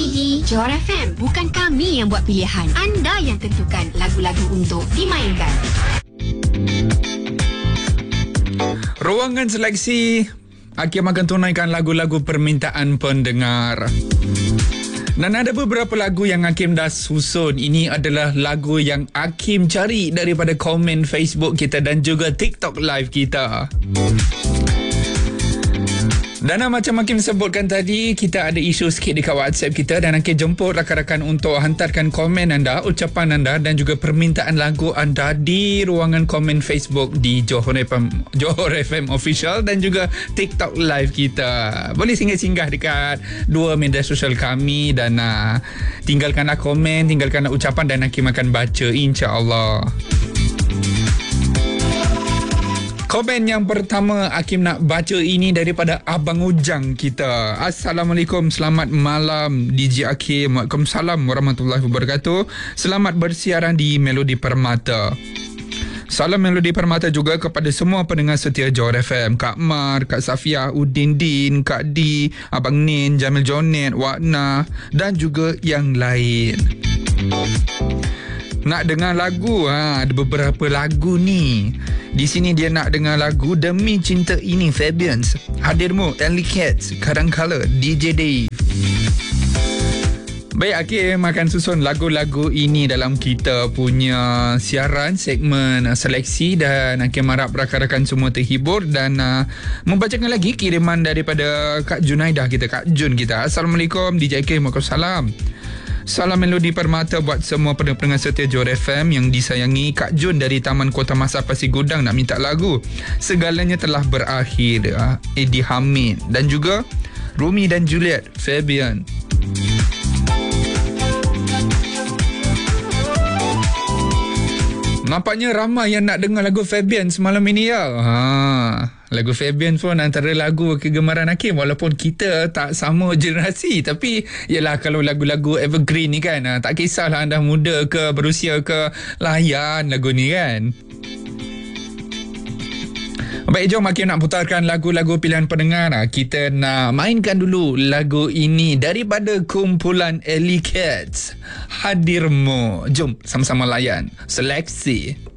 di Johor FM. Bukan kami yang buat pilihan. Anda yang tentukan lagu-lagu untuk dimainkan. Ruangan seleksi Hakim akan tunaikan lagu-lagu permintaan pendengar. Dan ada beberapa lagu yang Hakim dah susun. Ini adalah lagu yang Hakim cari daripada komen Facebook kita dan juga TikTok live kita. Dan macam Hakim sebutkan tadi, kita ada isu sikit dekat WhatsApp kita dan Hakim jemput rakan-rakan untuk hantarkan komen anda, ucapan anda dan juga permintaan lagu anda di ruangan komen Facebook di Johor FM Official dan juga TikTok live kita. Boleh singgah-singgah dekat dua media sosial kami dan tinggalkanlah komen, tinggalkanlah ucapan dan Hakim akan baca insya-Allah. Komen yang pertama Hakim nak baca ini daripada Abang Ujang kita. Assalamualaikum, selamat malam DJ Hakim. Waalaikumsalam warahmatullahi wabarakatuh. Selamat bersiaran di Melodi Permata. Salam Melodi Permata juga kepada semua pendengar setia Johor FM. Kak Mar, Kak Safia, Udin Din, Kak Di, Abang Nin, Jamil Jonet, Wakna dan juga yang lain. Nak dengar lagu, ada beberapa lagu ni. Di sini dia nak dengar lagu Demi Cinta Ini Fabians. Hadirmu Ellie Cats, Kadangkala, DJ Dave. Baik, Hakim akan susun lagu-lagu ini dalam kita punya siaran segmen seleksi dan Hakim harap rakan-rakan semua terhibur dan membacakan lagi kiriman daripada Kak Junaidah kita, Kak Jun kita. Assalamualaikum DJ Hakim. Waalaikumsalam. Salam Melodi Permata buat semua pendengar setia Johor FM yang disayangi. Kak Jun dari Taman Kota Masar Pasir Gudang nak minta lagu Segalanya Telah Berakhir, Eddie Hamid dan juga Rumi dan Juliet, Fabian. Nampaknya ramai yang nak dengar lagu Fabian semalam ini ya. Lagu Fabian pun antara lagu kegemaran Hakim walaupun kita tak sama generasi, tapi yalah kalau lagu-lagu evergreen ni kan, tak kisahlah anda muda ke berusia ke, layan lagu ni kan. Baik, jom Hakim nak putarkan lagu-lagu pilihan pendengar. Kita nak mainkan dulu lagu ini daripada kumpulan Ellie Cats, Hadirmu. Jom sama-sama layan seleksi.